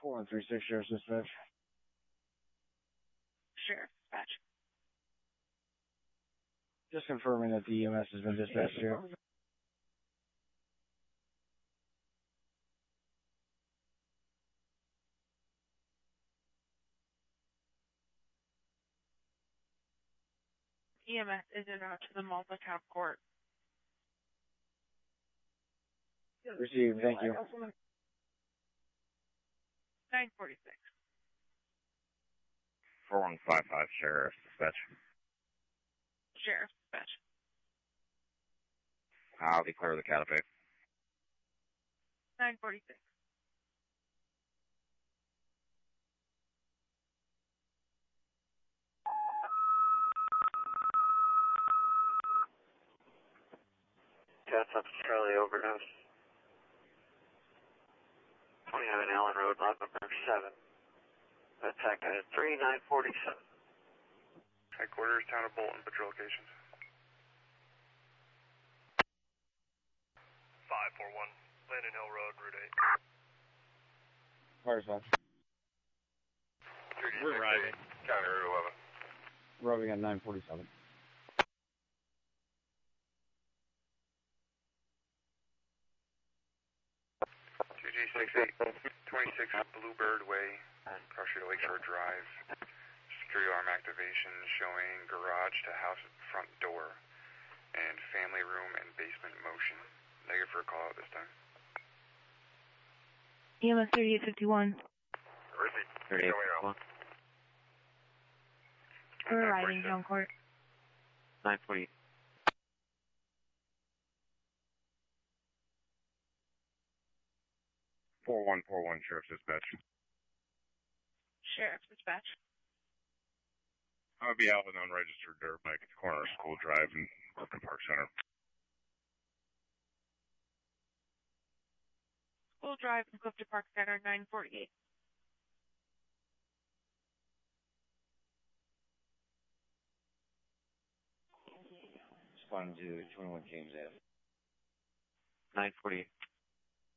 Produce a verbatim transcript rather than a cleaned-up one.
four one three six, Sheriff's Dispatch. Sheriff Dispatch. Just confirming that the E M S has been dispatched here. E M S is en route to the Malta Cap Court. Received, thank you. nine forty-six. four one five five, Sheriff Dispatch. Sheriff Dispatch. I'll declare the catape. nine forty-six. Cats up to Charlie, overdose. twenty-nine Allen Road, lot number seven. Attack at three nine forty-seven. Headquarters, Town of Bolton, patrol locations. five four one, Landon Hill Road, Route eight. Fire Dispatch. We're arriving. County Route eleven. Arriving at nine forty-seven. two G six eight, twenty-six Bluebird Way, Prussia Lakeshore Drive. Security alarm activation showing garage to house front door and family room and basement motion. Negative for a call out this time. E M S thirty-eight fifty-one. thirty-eight fifty-one. We're arriving, Joan Court. nine forty. four one four one, Sheriff's Dispatch. Sheriff Dispatch. I'm going to be out with an unregistered dirt bike at the corner of School Drive and Clifton Park Center. School Drive and Clifton Park Center, nine forty-eight. Responding to twenty-one James Ave. nine forty.